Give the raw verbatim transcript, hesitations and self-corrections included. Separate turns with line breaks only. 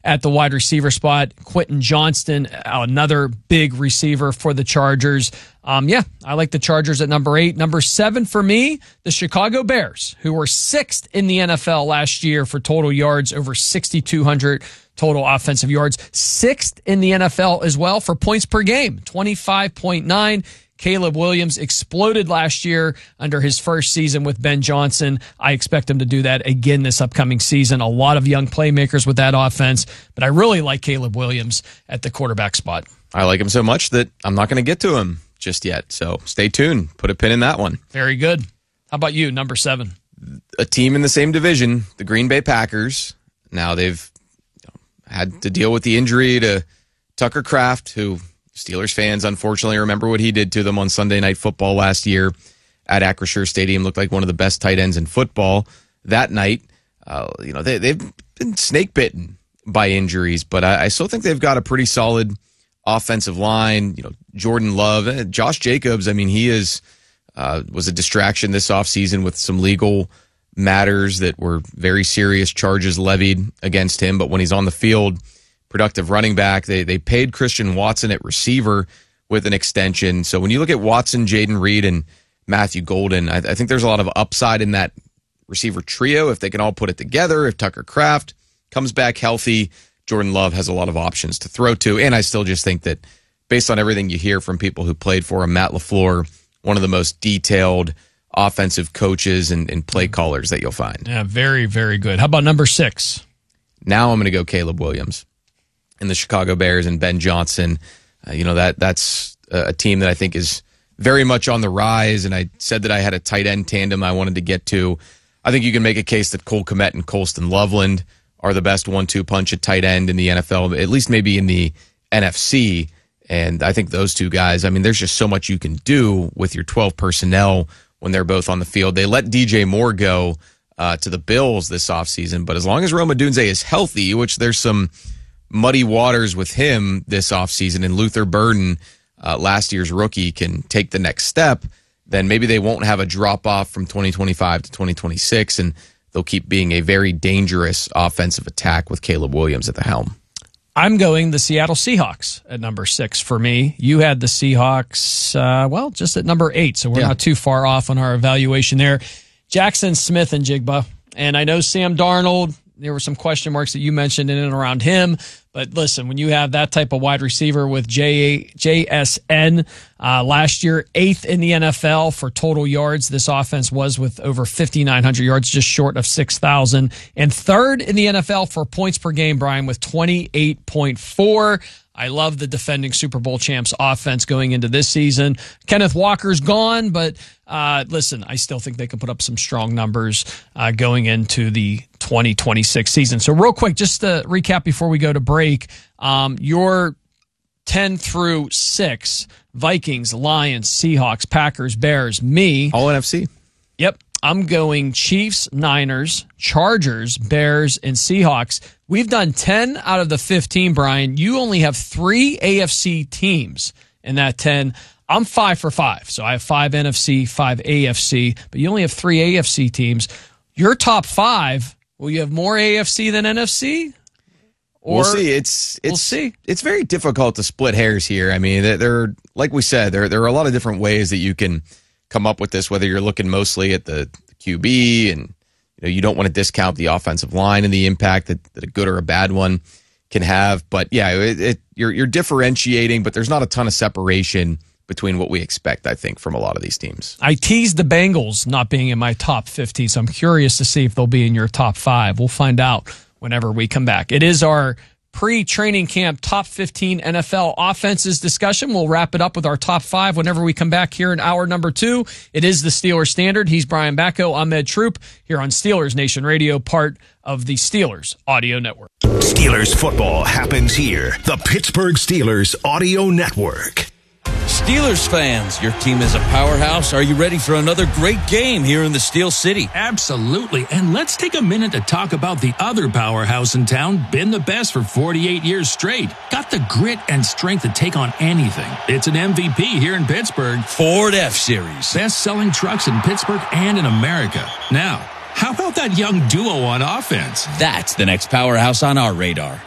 at the wide receiver spot. Quentin Johnston, another big receiver for the Chargers. Um, yeah, I like the Chargers at number eight. Number seven for me, the Chicago Bears, who were sixth in the N F L last year for total yards, over sixty-two hundred total offensive yards. Sixth in the N F L as well for points per game, twenty-five point nine. Caleb Williams exploded last year under his first season with Ben Johnson. I expect him to do that again this upcoming season. A lot of young playmakers with that offense, but I really like Caleb Williams at the quarterback spot.
I like him so much that I'm not going to get to him just yet. So stay tuned. Put a pin in that one.
Very good. How about you, number seven?
A team in the same division, the Green Bay Packers. Now they've had to deal with the injury to Tucker Kraft, who Steelers fans unfortunately remember what he did to them on Sunday Night Football last year at Acrisure Stadium. Looked like one of the best tight ends in football that night. Uh, you know, they, they've been snake bitten by injuries, but I, I still think they've got a pretty solid offensive line. You know, Jordan Love, eh, Josh Jacobs. I mean, he is uh, was a distraction this offseason with some legal matters that were very serious charges levied against him. But when he's on the field, productive running back. They they paid Christian Watson at receiver with an extension. So when you look at Watson, Jaden Reed, and Matthew Golden, I, I think there's a lot of upside in that receiver trio if they can all put it together. If Tucker Kraft comes back healthy, Jordan Love has a lot of options to throw to. And I still just think that based on everything you hear from people who played for him, Matt LaFleur, one of the most detailed offensive coaches and, and play callers that you'll find.
Yeah, very, very good. How about number six?
Now I'm going to go Caleb Williams and the Chicago Bears and Ben Johnson. Uh, you know, that that's a team that I think is very much on the rise, and I said that I had a tight end tandem I wanted to get to. I think you can make a case that Cole Kmet and Colston Loveland are the best one two punch at tight end in the N F L, at least maybe in the N F C, and I think those two guys, I mean, there's just so much you can do with your twelve personnel when they're both on the field. They let D J Moore go uh, to the Bills this offseason, but as long as Rome Odunze is healthy, which there's some muddy waters with him this offseason, and Luther Burden, uh, last year's rookie, can take the next step, then maybe they won't have a drop-off from twenty twenty-five to twenty twenty-six, and they'll keep being a very dangerous offensive attack with Caleb Williams at the helm.
I'm going the Seattle Seahawks at number six for me. You had the Seahawks, uh, well, just at number eight, so we're yeah. not too far off on our evaluation there. Jackson Smith and Jigba, and I know Sam Darnold, there were some question marks that you mentioned in and around him. But listen, when you have that type of wide receiver with J S N uh, last year, eighth in the N F L for total yards, this offense was with over fifty-nine hundred yards, just short of six thousand. And third in the N F L for points per game, Brian, with twenty-eight point four. I love the defending Super Bowl champs offense going into this season. Kenneth Walker's gone, but uh, listen, I still think they can put up some strong numbers uh, going into the twenty twenty-six season. So real quick, just to recap before we go to break, um, your ten through six, Vikings, Lions, Seahawks, Packers, Bears, me.
All N F C.
Yep. I'm going Chiefs, Niners, Chargers, Bears, and Seahawks. We've done ten out of the fifteen, Brian. You only have three A F C teams in that ten. I'm five for five. So I have five N F C, five A F C, but you only have three A F C teams. Your top five, will you have more A F C than N F C? Or
we'll see. It's it's
we'll see.
It's very difficult to split hairs here. I mean, there, like we said, there there are a lot of different ways that you can come up with this, whether you're looking mostly at the Q B and you know you don't want to discount the offensive line and the impact that, that a good or a bad one can have. But yeah, it, it, you're you're differentiating, but there's not a ton of separation between what we expect, I think, from a lot of these teams.
I teased the Bengals not being in my top fifteen, so I'm curious to see if they'll be in your top five. We'll find out whenever we come back. It is our pre-training camp top fifteen N F L offenses discussion. We'll wrap it up with our top five whenever we come back here in hour number two. It is the Steelers Standard. He's Brian Bacco. I'm Ed Troop here on Steelers Nation Radio, part of the Steelers Audio Network.
Steelers football happens here. The Pittsburgh Steelers Audio Network.
Steelers fans, your team is a powerhouse. Are you ready for another great game here in the Steel City?
Absolutely. And let's take a minute to talk about the other powerhouse in town, been the best for forty-eight years straight. Got the grit and strength to take on anything. It's an M V P here in Pittsburgh.
Ford F-Series.
Best-selling trucks in Pittsburgh and in America. Now, how about that young duo on offense?
That's the next powerhouse on our radar.